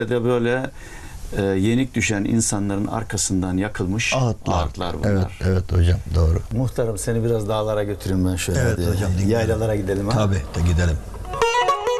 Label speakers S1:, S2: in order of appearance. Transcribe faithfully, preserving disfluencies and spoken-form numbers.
S1: de böyle e, yenik düşen insanların arkasından yakılmış
S2: Ağıtlar.
S1: ağıtlar bunlar.
S2: Evet, evet hocam, doğru.
S1: Muhtarım seni biraz dağlara götüreyim ben şöyle.
S2: Evet
S1: hadi.
S2: hocam, gidelim.
S1: Yaylalara gidelim ha.
S2: Tabii de gidelim.